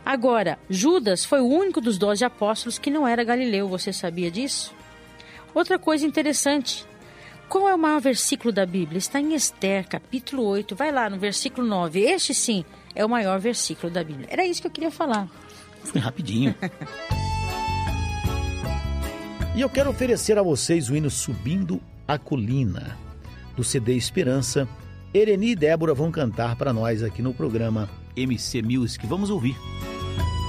Agora, Judas foi o único dos 12 apóstolos que não era galileu. Você sabia disso? Outra coisa interessante. Qual é o maior versículo da Bíblia? Está em Esther, capítulo 8. Vai lá no versículo 9. Este, sim, é o maior versículo da Bíblia. Era isso que eu queria falar. Foi rapidinho. E eu quero oferecer a vocês o hino Subindo a Colina, do CD Esperança. Ereni e Débora vão cantar para nós aqui no programa MC Music. Vamos ouvir.